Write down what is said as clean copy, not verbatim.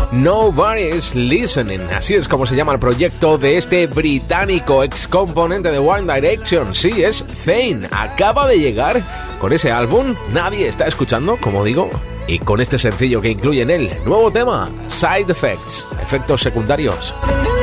Nobody's Listening, así es como se llama el proyecto de este británico ex componente de One Direction. Sí, es Zayn, acaba de llegar con ese álbum, nadie está escuchando, como digo, y con este sencillo que incluye en él nuevo tema, Side Effects, efectos secundarios.